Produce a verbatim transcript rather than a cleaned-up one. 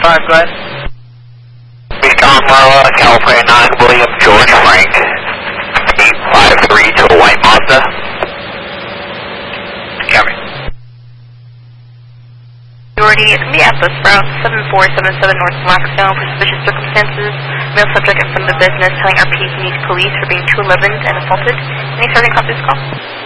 five, go ahead. Eastern Marla, California nine, William George Frank, eight five three to a white Mazda. Copy. Authority is going to be Atlas Route seven four seven seven North Blackstone for suspicious circumstances. Male subject in front of the business telling our P C police for being too eleven and assaulted. Any starting cop this call?